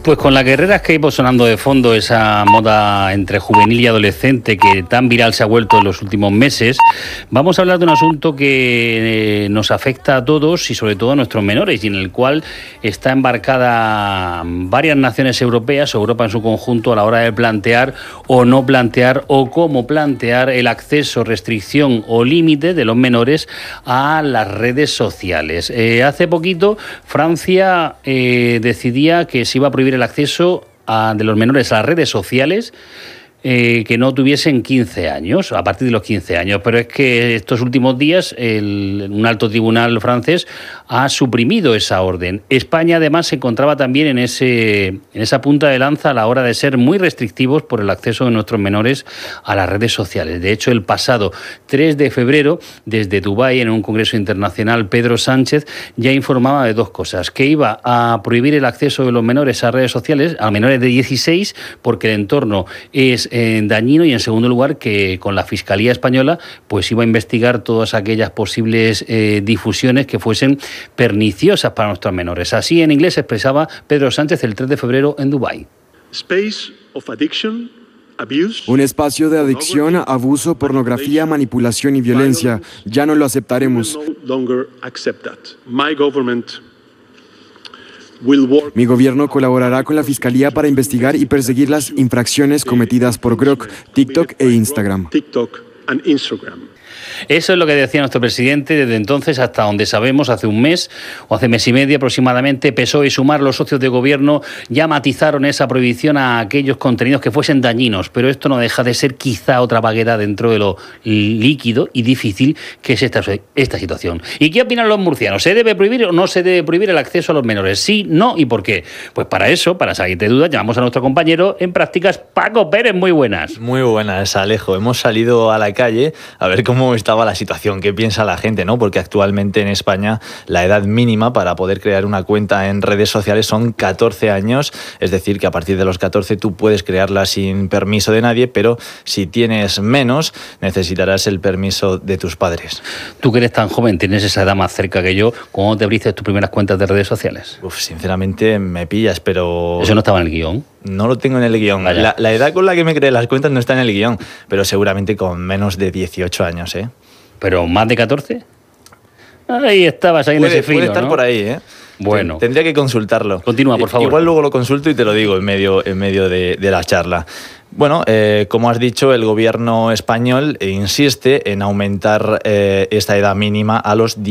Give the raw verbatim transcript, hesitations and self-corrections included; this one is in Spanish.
Pues con las guerreras que iba sonando de fondo, esa moda entre juvenil y adolescente que tan viral se ha vuelto en los últimos meses, vamos a hablar de un asunto que nos afecta a todos y sobre todo a nuestros menores, y en el cual está embarcada varias naciones europeas, o Europa en su conjunto, a la hora de plantear o no plantear o cómo plantear el acceso, restricción o límite de los menores a las redes sociales. Eh, hace poquito Francia eh, decidía que se iba a prohibir el acceso a, de los menores a las redes sociales eh, que no tuviesen quince años, a partir de los quince años. Pero es que estos últimos días el, un alto tribunal francés ha suprimido esa orden. España además se encontraba también en, ese, en esa punta de lanza a la hora de ser muy restrictivos por el acceso de nuestros menores a las redes sociales. De hecho, el pasado tres de febrero, desde Dubái, en un congreso internacional, Pedro Sánchez ya informaba de dos cosas: que iba a prohibir el acceso de los menores a redes sociales, a menores de dieciséis, porque el entorno es eh, dañino, y en segundo lugar que con la Fiscalía Española pues iba a investigar todas aquellas posibles eh, difusiones que fuesen perniciosas para nuestros menores. Así en inglés expresaba Pedro Sánchez el tres de febrero en Dubái. Space of addiction, abuse, un espacio de adicción, abuso, pornografía, manipulación y violencia. Ya no lo aceptaremos. Mi gobierno colaborará con la Fiscalía para investigar y perseguir las infracciones cometidas por Grok, TikTok e Instagram. Eso es lo que decía nuestro presidente. Desde entonces, hasta donde sabemos, hace un mes o hace mes y medio aproximadamente, P S O E y Sumar, los socios de gobierno, ya matizaron esa prohibición a aquellos contenidos que fuesen dañinos, pero esto no deja de ser quizá otra vaguedad dentro de lo líquido y difícil que es esta, esta situación. ¿Y qué opinan los murcianos? ¿Se debe prohibir o no se debe prohibir el acceso a los menores? ¿Sí, no y por qué? Pues para eso, para salir de dudas, llamamos a nuestro compañero en prácticas, Paco Pérez. Muy buenas. Muy buenas, Alejo. Hemos salido a la calle a ver cómo estaba la situación, qué piensa la gente, ¿no? Porque actualmente en España la edad mínima para poder crear una cuenta en redes sociales son catorce años, es decir, que a partir de los catorce tú puedes crearla sin permiso de nadie, pero si tienes menos necesitarás el permiso de tus padres. Tú que eres tan joven, tienes esa edad más cerca que yo, ¿cómo te abriste tus primeras cuentas de redes sociales? Uf, sinceramente me pillas, pero... ¿Eso no estaba en el guión? No lo tengo en el guión. La, la edad con la que me creé las cuentas no está en el guión, pero seguramente con menos de dieciocho años, ¿eh? ¿Pero más de catorce? Ahí estabas, ahí puede, en ese filo, Puede estar ¿no? por ahí, ¿eh? Bueno. Tendría que consultarlo. Continúa, por favor. Igual luego lo consulto y te lo digo en medio, en medio de, de la charla. Bueno, eh, como has dicho, el gobierno español insiste en aumentar eh, esta edad mínima a los